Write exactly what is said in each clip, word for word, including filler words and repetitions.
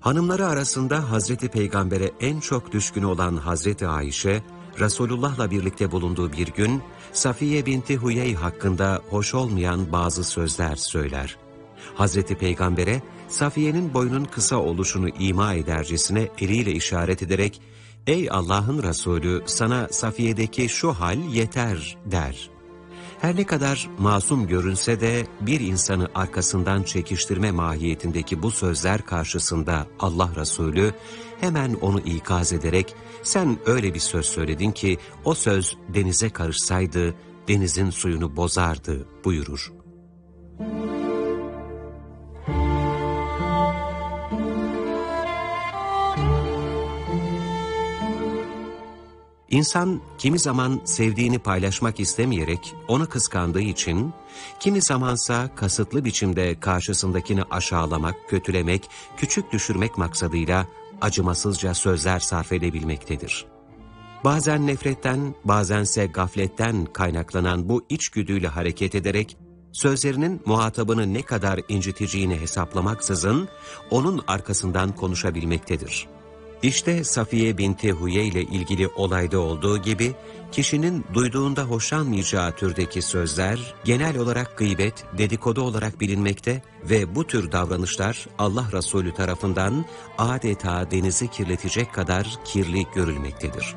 Hanımları arasında Hazreti Peygamber'e en çok düşkün olan Hazreti Ayşe, Resulullah'la birlikte bulunduğu bir gün, Safiye binti Huyey hakkında hoş olmayan bazı sözler söyler. Hazreti Peygamber'e, Safiye'nin boyunun kısa oluşunu ima edercesine eliyle işaret ederek, "Ey Allah'ın Resulü, sana Safiye'deki şu hal yeter," der. Her ne kadar masum görünse de bir insanı arkasından çekiştirme mahiyetindeki bu sözler karşısında Allah Resulü hemen onu ikaz ederek, "Sen öyle bir söz söyledin ki o söz denize karışsaydı denizin suyunu bozardı," buyurur. İnsan kimi zaman sevdiğini paylaşmak istemeyerek onu kıskandığı için, kimi zamansa kasıtlı biçimde karşısındakini aşağılamak, kötülemek, küçük düşürmek maksadıyla acımasızca sözler sarf edebilmektedir. Bazen nefretten, bazense gafletten kaynaklanan bu içgüdüyle hareket ederek, sözlerinin muhatabını ne kadar inciteceğini hesaplamaksızın onun arkasından konuşabilmektedir. İşte Safiye binti Huyey ile ilgili olayda olduğu gibi, kişinin duyduğunda hoşlanmayacağı türdeki sözler, genel olarak gıybet, dedikodu olarak bilinmekte ve bu tür davranışlar Allah Resulü tarafından adeta denizi kirletecek kadar kirli görülmektedir.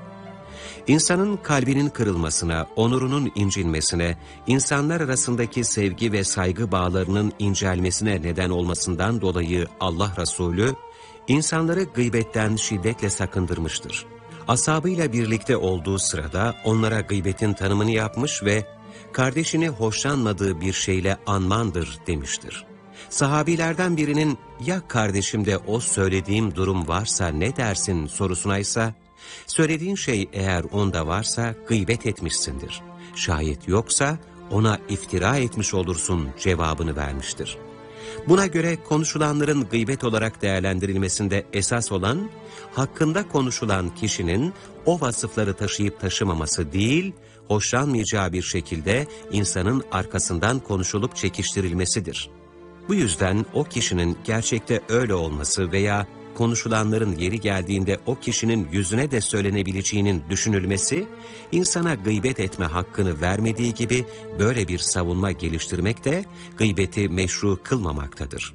İnsanın kalbinin kırılmasına, onurunun incinmesine, insanlar arasındaki sevgi ve saygı bağlarının incelmesine neden olmasından dolayı Allah Resulü, İnsanları gıybetten şiddetle sakındırmıştır. Ashabıyla birlikte olduğu sırada onlara gıybetin tanımını yapmış ve kardeşini hoşlanmadığı bir şeyle anmandır demiştir. Sahabilerden birinin "Ya kardeşimde o söylediğim durum varsa ne dersin?" sorusuna ise "Söylediğin şey eğer onda varsa gıybet etmişsindir. Şayet yoksa ona iftira etmiş olursun," cevabını vermiştir. Buna göre konuşulanların gıybet olarak değerlendirilmesinde esas olan, hakkında konuşulan kişinin o vasıfları taşıyıp taşımaması değil, hoşlanmayacağı bir şekilde insanın arkasından konuşulup çekiştirilmesidir. Bu yüzden o kişinin gerçekte öyle olması veya konuşulanların yeri geldiğinde o kişinin yüzüne de söylenebileceğinin düşünülmesi, insana gıybet etme hakkını vermediği gibi böyle bir savunma geliştirmek de gıybeti meşru kılmamaktadır.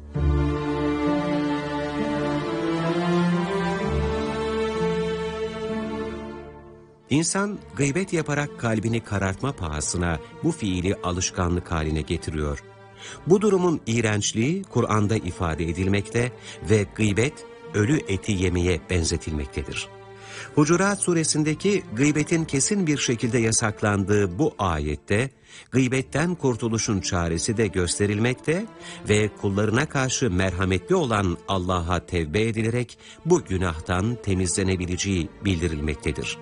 İnsan gıybet yaparak kalbini karartma pahasına bu fiili alışkanlık haline getiriyor. Bu durumun iğrençliği Kur'an'da ifade edilmekte ve gıybet ölü eti yemeye benzetilmektedir. Hucurat suresindeki gıybetin kesin bir şekilde yasaklandığı bu ayette gıybetten kurtuluşun çaresi de gösterilmekte ve kullarına karşı merhametli olan Allah'a tevbe edilerek bu günahtan temizlenebileceği bildirilmektedir.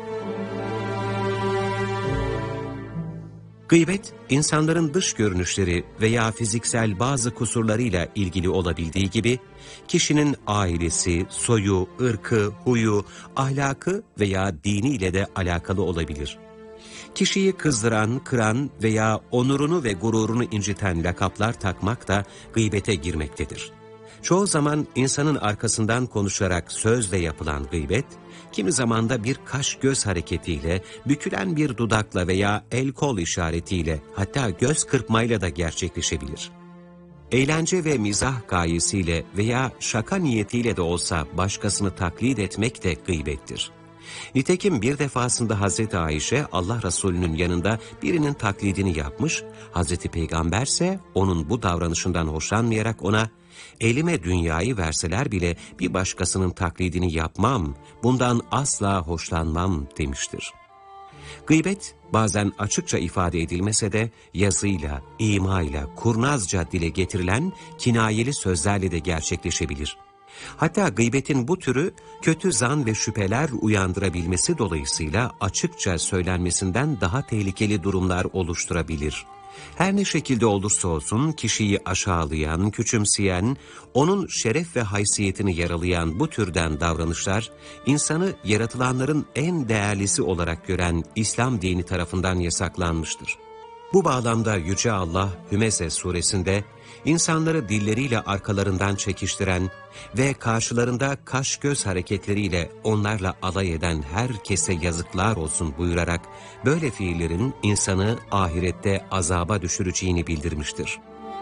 Gıybet, insanların dış görünüşleri veya fiziksel bazı kusurlarıyla ilgili olabildiği gibi, kişinin ailesi, soyu, ırkı, huyu, ahlakı veya diniyle de alakalı olabilir. Kişiyi kızdıran, kıran veya onurunu ve gururunu inciten lakaplar takmak da gıybete girmektedir. Çoğu zaman insanın arkasından konuşarak sözle yapılan gıybet, kimi zaman da bir kaş-göz hareketiyle, bükülen bir dudakla veya el-kol işaretiyle, hatta göz kırpmayla da gerçekleşebilir. Eğlence ve mizah gayesiyle veya şaka niyetiyle de olsa başkasını taklit etmek de gıybettir. Nitekim bir defasında Hazreti Ayşe Allah Resulü'nün yanında birinin taklidini yapmış, Hazreti Peygamber ise onun bu davranışından hoşlanmayarak ona, "Elime dünyayı verseler bile bir başkasının taklidini yapmam, bundan asla hoşlanmam," demiştir. Gıybet bazen açıkça ifade edilmese de yazıyla, imayla, kurnazca dile getirilen kinayeli sözlerle de gerçekleşebilir. Hatta gıybetin bu türü kötü zan ve şüpheler uyandırabilmesi dolayısıyla açıkça söylenmesinden daha tehlikeli durumlar oluşturabilir. Her ne şekilde olursa olsun kişiyi aşağılayan, küçümseyen, onun şeref ve haysiyetini yaralayan bu türden davranışlar, insanı yaratılanların en değerlisi olarak gören İslam dini tarafından yasaklanmıştır. Bu bağlamda Yüce Allah Hümeze suresinde insanları dilleriyle arkalarından çekiştiren ve karşılarında kaş göz hareketleriyle onlarla alay eden herkese yazıklar olsun buyurarak böyle fiillerin insanı ahirette azaba düşüreceğini bildirmiştir.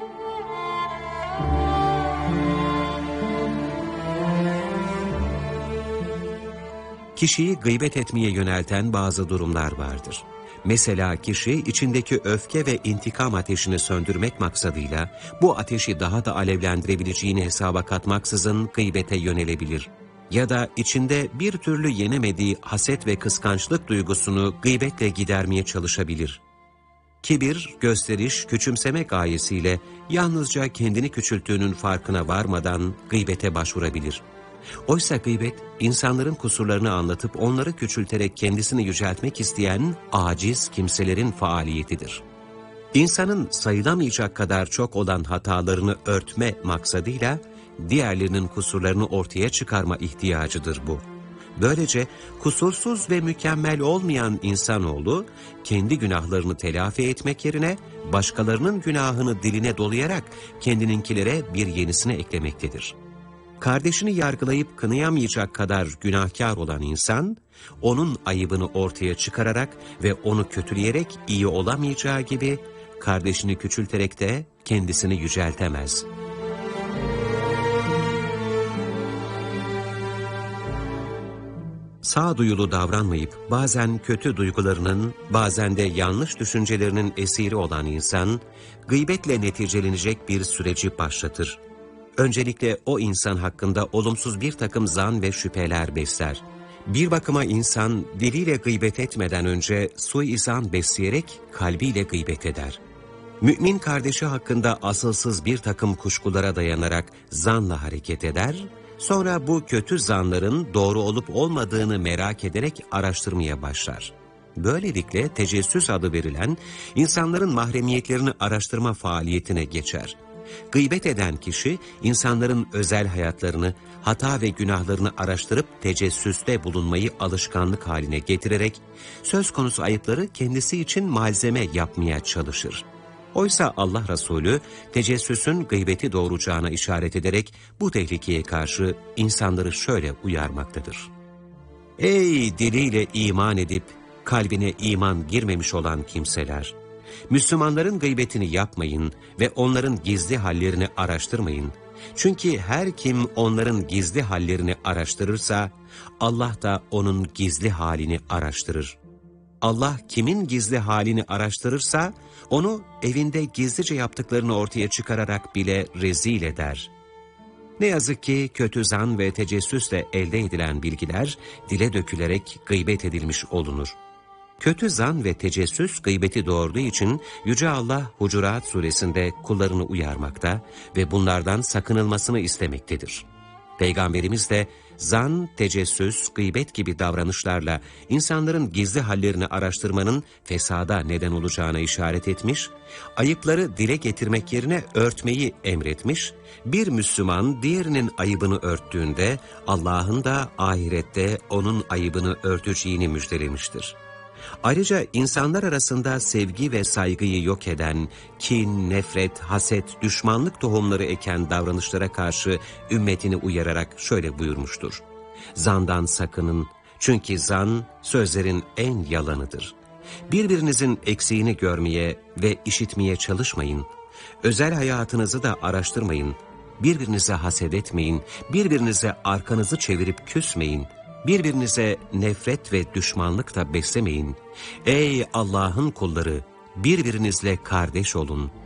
Kişiyi gıybet etmeye yönelten bazı durumlar vardır. Mesela kişi içindeki öfke ve intikam ateşini söndürmek maksadıyla bu ateşi daha da alevlendirebileceğini hesaba katmaksızın gıybete yönelebilir. Ya da içinde bir türlü yenemediği haset ve kıskançlık duygusunu gıybetle gidermeye çalışabilir. Kibir, gösteriş, küçümseme gayesiyle yalnızca kendini küçülttüğünün farkına varmadan gıybete başvurabilir. Oysa gıybet, insanların kusurlarını anlatıp onları küçülterek kendisini yüceltmek isteyen aciz kimselerin faaliyetidir. İnsanın sayılamayacak kadar çok olan hatalarını örtme maksadıyla diğerlerinin kusurlarını ortaya çıkarma ihtiyacıdır bu. Böylece kusursuz ve mükemmel olmayan insanoğlu kendi günahlarını telafi etmek yerine başkalarının günahını diline dolayarak kendininkilere bir yenisini eklemektedir. Kardeşini yargılayıp kınayamayacak kadar günahkar olan insan, onun ayıbını ortaya çıkararak ve onu kötüleyerek iyi olamayacağı gibi, kardeşini küçülterek de kendisini yüceltemez. Sağduyulu davranmayıp bazen kötü duygularının, bazen de yanlış düşüncelerinin esiri olan insan, gıybetle neticelenecek bir süreci başlatır. Öncelikle o insan hakkında olumsuz bir takım zan ve şüpheler besler. Bir bakıma insan diliyle gıybet etmeden önce suizan besleyerek kalbiyle gıybet eder. Mümin kardeşi hakkında asılsız bir takım kuşkulara dayanarak zanla hareket eder, sonra bu kötü zanların doğru olup olmadığını merak ederek araştırmaya başlar. Böylelikle tecessüs adı verilen insanların mahremiyetlerini araştırma faaliyetine geçer. Gıybet eden kişi, insanların özel hayatlarını, hata ve günahlarını araştırıp tecessüste bulunmayı alışkanlık haline getirerek, söz konusu ayıpları kendisi için malzeme yapmaya çalışır. Oysa Allah Resulü, tecessüsün gıybeti doğuracağına işaret ederek bu tehlikeye karşı insanları şöyle uyarmaktadır. Ey diliyle iman edip, kalbine iman girmemiş olan kimseler! Müslümanların gıybetini yapmayın ve onların gizli hallerini araştırmayın. Çünkü her kim onların gizli hallerini araştırırsa, Allah da onun gizli halini araştırır. Allah kimin gizli halini araştırırsa, onu evinde gizlice yaptıklarını ortaya çıkararak bile rezil eder. Ne yazık ki kötü zan ve tecessüsle elde edilen bilgiler, dile dökülerek gıybet edilmiş olunur. Kötü zan ve tecessüs gıybeti doğurduğu için Yüce Allah Hucurat suresinde kullarını uyarmakta ve bunlardan sakınılmasını istemektedir. Peygamberimiz de zan, tecessüs, gıybet gibi davranışlarla insanların gizli hallerini araştırmanın fesada neden olacağına işaret etmiş, ayıpları dile getirmek yerine örtmeyi emretmiş, bir Müslüman diğerinin ayıbını örttüğünde Allah'ın da ahirette onun ayıbını örteceğini müjdelemiştir. Ayrıca insanlar arasında sevgi ve saygıyı yok eden, kin, nefret, haset, düşmanlık tohumları eken davranışlara karşı ümmetini uyararak şöyle buyurmuştur. Zandan sakının, çünkü zan sözlerin en yalanıdır. Birbirinizin eksiğini görmeye ve işitmeye çalışmayın. Özel hayatınızı da araştırmayın. Birbirinize haset etmeyin, birbirinize arkanızı çevirip küsmeyin. Birbirinize nefret ve düşmanlık da beslemeyin. Ey Allah'ın kulları, birbirinizle kardeş olun.